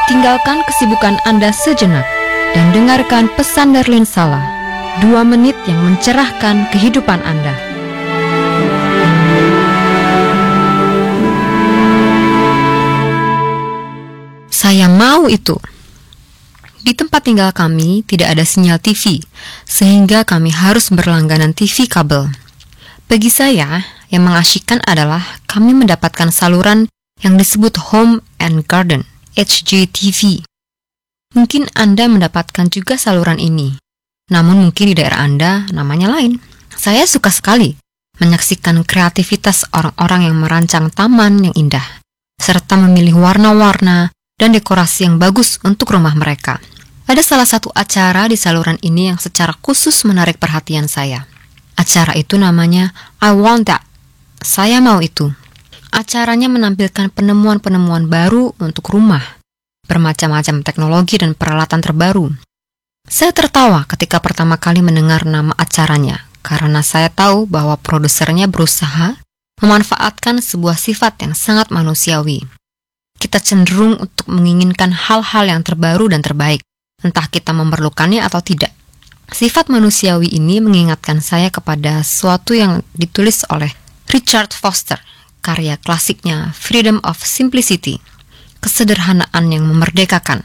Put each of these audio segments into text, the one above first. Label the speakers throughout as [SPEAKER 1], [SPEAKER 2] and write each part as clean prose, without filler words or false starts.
[SPEAKER 1] Tinggalkan kesibukan Anda sejenak dan dengarkan pesan Darlene Sala, 2 menit yang mencerahkan kehidupan Anda. Saya mau itu. Di tempat tinggal kami tidak ada sinyal TV, sehingga kami harus berlangganan TV kabel. Bagi saya, yang mengasyikkan adalah kami mendapatkan saluran yang disebut Home and Garden, HGTV. Mungkin Anda mendapatkan juga saluran ini, namun mungkin di daerah Anda namanya lain. Saya suka sekali menyaksikan kreativitas orang-orang yang merancang taman yang indah, serta memilih warna-warna dan dekorasi yang bagus untuk rumah mereka. Ada salah satu acara di saluran ini yang secara khusus menarik perhatian saya. Acara itu namanya I Want That. Saya mau itu. Acaranya menampilkan penemuan-penemuan baru untuk rumah, bermacam-macam teknologi dan peralatan terbaru. Saya tertawa ketika pertama kali mendengar nama acaranya, karena saya tahu bahwa produsernya berusaha memanfaatkan sebuah sifat yang sangat manusiawi. Kita cenderung untuk menginginkan hal-hal yang terbaru dan terbaik, entah kita memerlukannya atau tidak. Sifat manusiawi ini mengingatkan saya kepada sesuatu yang ditulis oleh Richard Foster, karya klasiknya Freedom of Simplicity, kesederhanaan yang memerdekakan.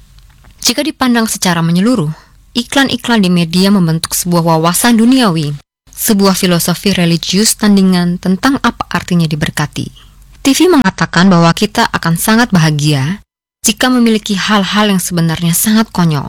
[SPEAKER 1] Jika dipandang secara menyeluruh, iklan-iklan di media membentuk sebuah wawasan duniawi, sebuah filosofi religius tandingan tentang apa artinya diberkati. TV mengatakan bahwa kita akan sangat bahagia jika memiliki hal-hal yang sebenarnya sangat konyol.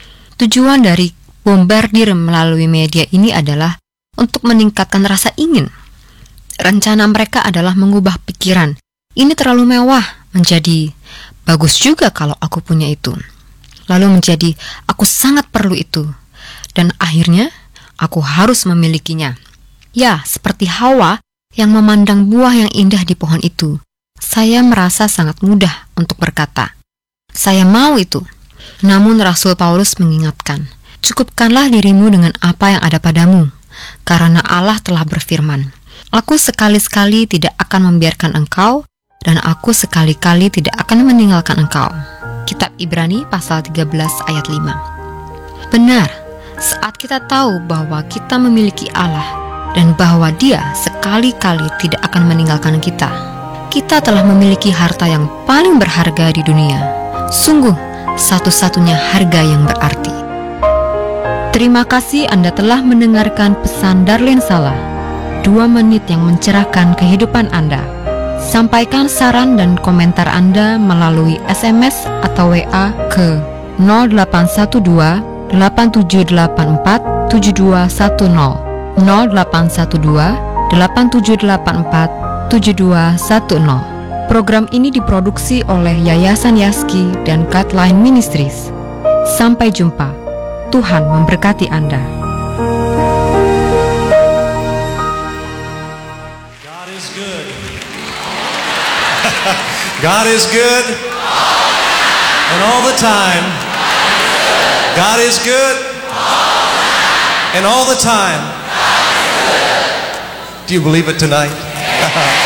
[SPEAKER 1] Tujuan dari bombardir melalui media ini adalah untuk meningkatkan rasa ingin. Rencana mereka adalah mengubah pikiran, ini terlalu mewah, menjadi bagus juga kalau aku punya itu. Lalu menjadi aku sangat perlu itu. Dan akhirnya aku harus memilikinya. Ya, seperti Hawa yang memandang buah yang indah di pohon itu. Saya merasa sangat mudah untuk berkata, saya mau itu. Namun Rasul Paulus mengingatkan, cukupkanlah dirimu dengan apa yang ada padamu, karena Allah telah berfirman, aku sekali-sekali tidak akan membiarkan engkau, dan aku sekali-kali tidak akan meninggalkan engkau. Kitab Ibrani pasal 13 ayat 5. Benar, saat kita tahu bahwa kita memiliki Allah, dan bahwa Dia sekali-kali tidak akan meninggalkan kita, kita telah memiliki harta yang paling berharga di dunia. Sungguh, satu-satunya harga yang berarti. Terima kasih Anda telah mendengarkan pesan Darlene Sala, 2 menit yang mencerahkan kehidupan Anda. Sampaikan saran dan komentar Anda melalui SMS atau WA ke 0812 8784 7210 0812 8784 7210. Program ini diproduksi oleh Yayasan Yaski dan Guideline Ministries. Sampai jumpa. Tuhan memberkati Anda.
[SPEAKER 2] God is good. God is good. And all the time. God is good. And all the time. Do you believe it tonight?